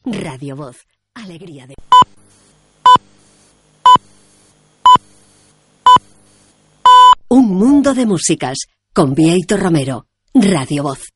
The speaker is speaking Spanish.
Radio Voz, alegría de... Un mundo de músicas, con Bieito Romero, Radio Voz.